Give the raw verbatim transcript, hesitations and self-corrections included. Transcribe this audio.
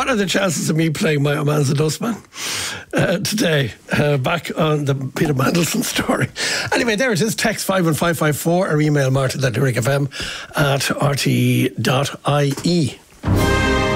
what are the chances of me playing my man's a dustman uh, today? Uh, back on the Peter Mandelson story. Anyway, there it is. Text five one five five four or email martin at lyric f m at r t e dot i e.